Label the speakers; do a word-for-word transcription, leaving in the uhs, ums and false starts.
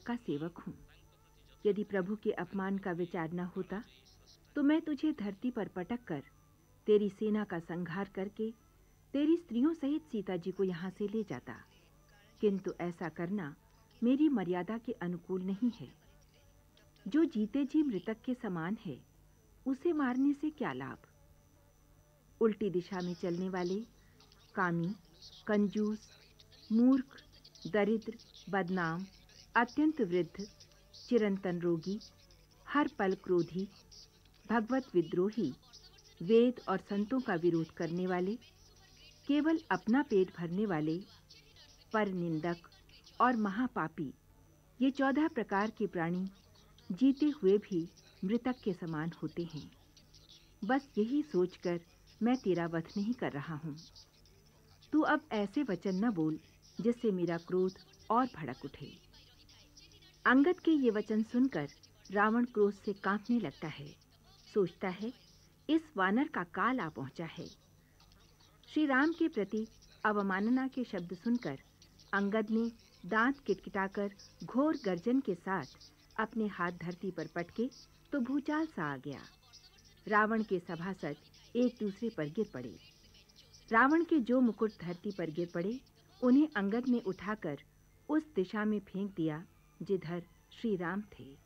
Speaker 1: का सेवक हूँ। यदि प्रभु के अपमान का विचार न होता तो मैं तुझे धरती पर पटक कर तेरी सेना का संहार करके तेरी स्त्रियों सहित सीता जी को यहाँ से ले जाता, किंतु ऐसा करना मेरी मर्यादा के अनुकूल नहीं है। जो जीते जी मृतक के समान है, उसे मारने से क्या लाभ? उल्टी दिशा में चलने वाले, कामी, कंजूस, मूर्ख, दरिद्र, बदनाम, अत्यंत वृद्ध, चिरंतन रोगी, हर पल क्रोधी, भगवत विद्रोही, वेद और संतों का विरोध करने वाले, केवल अपना पेट भरने वाले, पर निंदक और महापापी, ये चौदह प्रकार के प्राणी जीते हुए भी मृतक के समान होते हैं। बस यही सोचकर मैं तेरा वध नहीं कर रहा हूँ। तू अब ऐसे वचन न बोल जिससे मेरा क्रोध और भड़क उठे। अंगद के ये वचन सुनकर रावण क्रोध से कांपने लगता है। सोचता है, इस वानर का काल आ पहुंचा है। श्री राम के प्रति अवमानना के शब्द सुनकर अंगद ने दांत किटकिटाकर घोर गर्जन के साथ अपने हाथ धरती पर पटके तो भूचाल सा आ गया। रावण के सभासद एक दूसरे पर गिर पड़े। रावण के जो मुकुट धरती पर गिर पड़े, उन्हें अंगद ने उठाकर उस दिशा में फेंक दिया जिधर श्री राम थे।